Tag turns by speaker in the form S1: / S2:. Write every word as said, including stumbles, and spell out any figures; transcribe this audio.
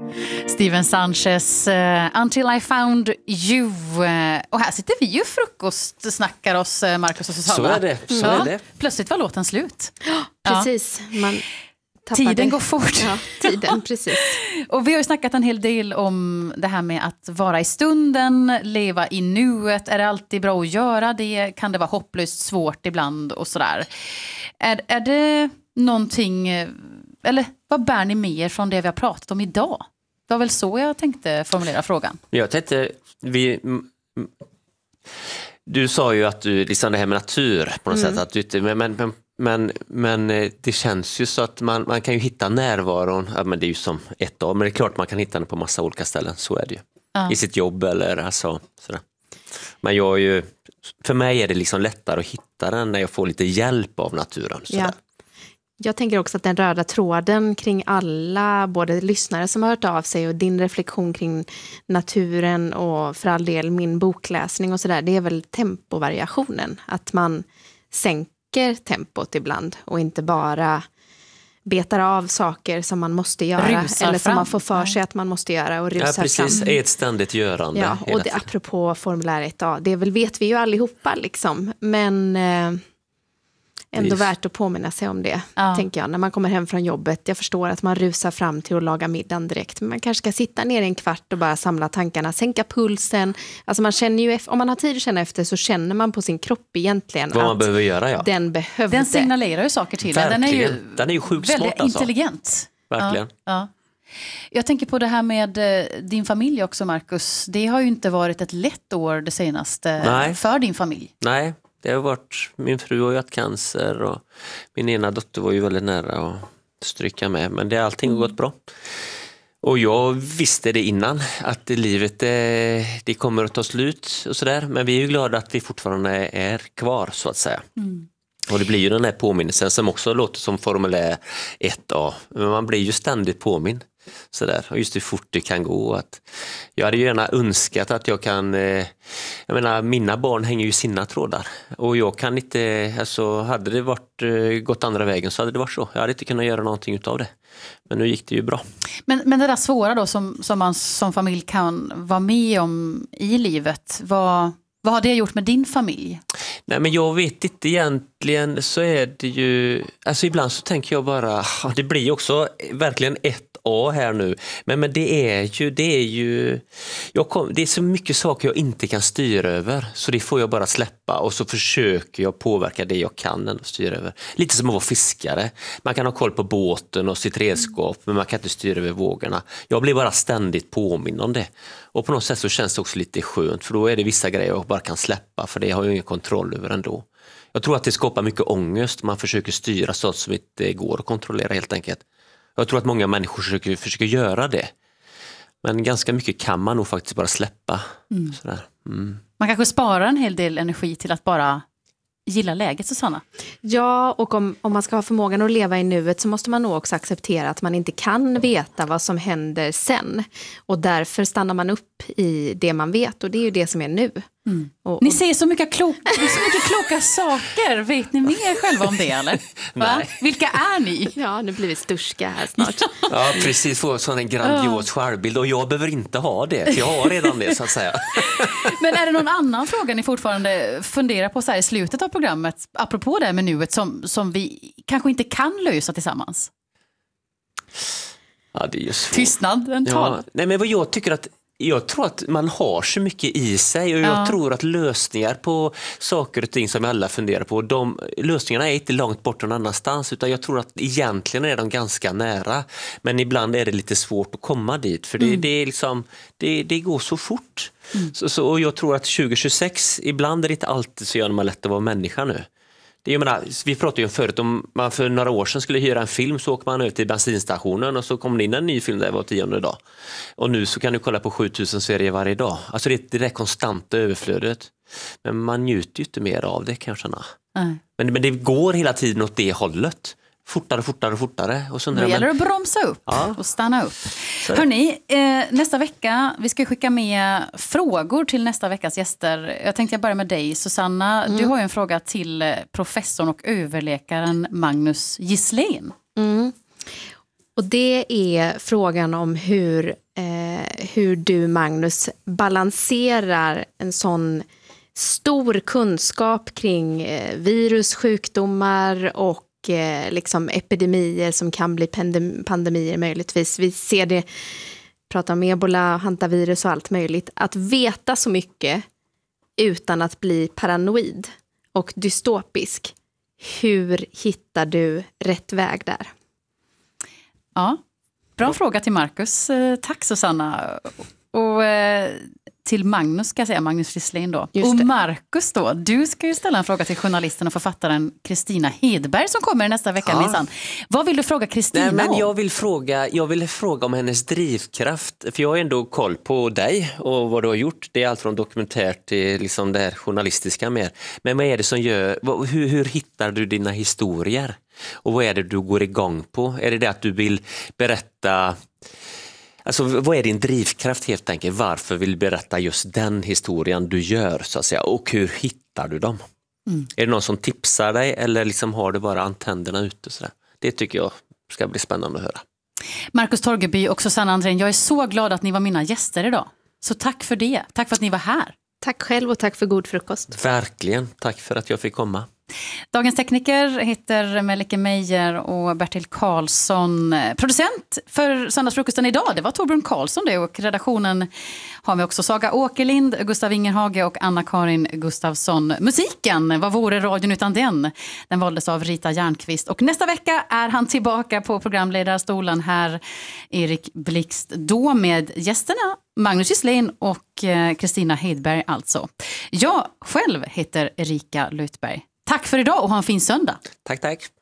S1: Steven Sanchez, uh, Until I Found You. Uh, och här sitter vi ju frukost snackar oss, uh, Marcus och Susanna.
S2: Så är det, så
S1: ja.
S2: är det.
S1: Plötsligt var låten slut.
S3: Precis, man
S1: tappade. Tiden går fort.
S3: Ja, tiden, precis.
S1: Och vi har ju snackat en hel del om det här med att vara i stunden, leva i nuet. Är det alltid bra att göra det? Kan det vara hopplöst svårt ibland och sådär? Är, är det någonting, eller vad bär ni med er från det vi har pratat om idag? Det var väl så jag tänkte formulera frågan.
S2: Jag tänkte, vi... Du sa ju att du, liksom det här med natur på något mm. sätt, att du, men, men, men, men det känns ju så att man, man kan ju hitta närvaron, ja, men det är ju som ett år, men det är klart man kan hitta den på massa olika ställen, så är det ju. Ja. I sitt jobb eller alltså, sådär. Men jag är ju, för mig är det liksom lättare att hitta den när jag får lite hjälp av naturen. Sådär.
S3: Ja. Jag tänker också att den röda tråden kring alla, både lyssnare som har hört av sig och din reflektion kring naturen och för all del min bokläsning och sådär, det är väl tempovariationen. Att man sänker tempot ibland och inte bara betar av saker som man måste göra rusar eller som fram. Man får för sig att man måste göra och rusar
S2: ja, precis,
S3: fram.
S2: är ett ständigt görande.
S3: Ja, och det, apropå formulär ett A, det väl vet vi ju allihopa liksom, men... Eh, Ändå Just. värt att påminna sig om det, ja. tänker jag. När man kommer hem från jobbet, jag förstår att man rusar fram till att laga middagen direkt. Men man kanske ska sitta ner en kvart och bara samla tankarna, sänka pulsen. Alltså man känner ju, om man har tid att känna efter så känner man på sin kropp egentligen
S2: vad
S3: att
S2: man behöver göra, ja.
S3: den behövde.
S1: Den signalerar ju saker till.
S2: Verkligen.
S1: Den är ju,
S2: den är ju sjukt
S1: väldigt
S2: smart, alltså.
S1: intelligent.
S2: Verkligen.
S1: Ja, ja. Jag tänker på det här med din familj också, Marcus. Det har ju inte varit ett lätt år det senaste Nej. för din familj.
S2: Nej. Det har varit, min fru har ju haft cancer och min ena dotter var ju väldigt nära att stryka med. Men det, allting har gått bra. Och jag visste det innan, att livet det, det kommer att ta slut och sådär. Men vi är ju glada att vi fortfarande är kvar, så att säga. Mm. Och det blir ju den här påminnelsen som också låter som formulär ett A. Men man blir ju ständigt påminn. Sådär. Och just hur fort det kan gå. Att jag hade ju gärna önskat att jag kan, eh, jag menar mina barn hänger ju sina trådar och jag kan inte, alltså hade det varit eh, gått andra vägen så hade det varit så. Jag hade inte kunnat göra någonting utav det. Men nu gick det ju bra.
S1: Men, men det där svåra då som, som man som familj kan vara med om i livet, vad, vad har det gjort med din familj?
S2: Nej, men jag vet inte egentligen, så är det ju, alltså ibland så tänker jag bara, det blir också verkligen ett A här nu, men, men det är ju, det är ju jag kom, det är så mycket saker jag inte kan styra över, så det får jag bara släppa och så försöker jag påverka det jag kan och styra över. Lite som att vara fiskare, man kan ha koll på båten och sitt redskap, men man kan inte styra över vågorna. Jag blir bara ständigt påminn om det, och på något sätt så känns det också lite skönt, för då är det vissa grejer jag bara kan släppa, för det har jag ingen kontroll över ändå. Jag tror att det skapar mycket ångest, man försöker styra sånt som inte går att kontrollera helt enkelt. Jag tror att många människor försöker, försöker göra det. Men ganska mycket kan man nog faktiskt bara släppa. Mm. Sådär. Mm.
S1: Man kanske sparar en hel del energi till att bara gilla läget, Susanna.
S3: Ja, och om, om man ska ha förmågan att leva i nuet så måste man nog också acceptera att man inte kan veta vad som händer sen. Och därför stannar man upp i det man vet, och det är ju det som är nu.
S1: Mm.
S3: Och, och...
S1: Ni säger så mycket, klok, så mycket kloka saker. Vet ni mer själva om det, eller?
S2: Nej.
S1: Vilka är ni?
S3: Ja, nu blir vi sturska här snart.
S2: Ja, precis. Få sån en grandios självbild. Och jag behöver inte ha det, för jag har redan det, så att säga.
S1: Men är det någon annan fråga ni fortfarande funderar på så här i slutet av programmet, apropå det med nuet, som, som vi kanske inte kan lösa tillsammans?
S2: Ja, det är ju svårt.
S1: Tystnad, en tal.
S2: Ja. Nej, men vad jag tycker att Jag tror att man har så mycket i sig, och jag ja. tror att lösningar på saker och ting som alla funderar på, de lösningarna är inte långt bort någon annanstans, utan jag tror att egentligen är de ganska nära, men ibland är det lite svårt att komma dit, för det, mm. det, är liksom, det, det går så fort. Mm. Så, så, och jag tror att tjugo tjugosex, ibland är det inte alltid så gör man lätt att vara människa nu. Det, jag menar, vi pratade ju förut om man för några år sedan skulle hyra en film, så åker man över till bensinstationen och så kommer det in en ny film där var tionde dag. Och nu så kan du kolla på sjutusen serier varje dag. Alltså det är det där konstanta överflödet. Men man njuter ju inte mer av det, kan jag känna. Mm. Men, men det går hela tiden åt det hållet. Fortare, fortare, fortare. Och så
S1: det gäller att bromsa upp ja. och stanna upp. Hörrni, eh, nästa vecka, vi ska skicka med frågor till nästa veckas gäster. Jag tänkte jag börja med dig, Susanna. Mm. Du har ju en fråga till professorn och överläkaren Magnus Gisslén.
S3: Mm. Och det är frågan om hur, eh, hur du, Magnus, balanserar en sån stor kunskap kring eh, virus, sjukdomar och eh, liksom epidemier som kan bli pandem- pandemier möjligtvis. Vi ser det, pratar om ebola, hantavirus och allt möjligt. Att veta så mycket utan att bli paranoid och dystopisk. Hur hittar du rätt väg där?
S1: Ja, bra fråga till Marcus. Tack Susanna. Och eh, till Magnus ska jag säga, Magnus Frislin då. Och Marcus då, du ska ju ställa en fråga till journalisten och författaren Kristina Hedberg som kommer nästa vecka. Ja. Minsann. Vad vill du fråga Kristina
S2: Nej, men
S1: om?
S2: Jag vill fråga, jag vill fråga om hennes drivkraft. För jag har ändå koll på dig och vad du har gjort. Det är allt från dokumentärt till liksom det här journalistiska mer. Men vad är det som gör, hur, hur hittar du dina historier? Och vad är det du går igång på? Är det det att du vill berätta... Alltså, vad är din drivkraft helt enkelt? Varför vill du berätta just den historien du gör så att säga? Och hur hittar du dem? Mm. Är det någon som tipsar dig eller liksom har du bara antennerna ute? Så där? Det tycker jag ska bli spännande att höra.
S1: Marcus Torgeby och Susanna Andrén, jag är så glad att ni var mina gäster idag. Så tack för det. Tack för att ni var här.
S3: Tack själv och tack för god frukost.
S2: Verkligen. Tack för att jag fick komma.
S1: Dagens tekniker heter Melike Meijer och Bertil Karlsson. Producent för söndagsfrukosten idag, det var Torbjörn Karlsson det, och redaktionen har vi också Saga Åkerlind, Gustav Ingerhage och Anna-Karin Gustafsson. Musiken, vad vore radion utan den? Den valdes av Rita Järnqvist och nästa vecka är han tillbaka på programledarstolen här, Erik Blixt, då med gästerna Magnus Frislin och Kristina Hedberg alltså. Jag själv heter Erika Lutberg. Tack för idag och ha en fin söndag.
S2: Tack, tack.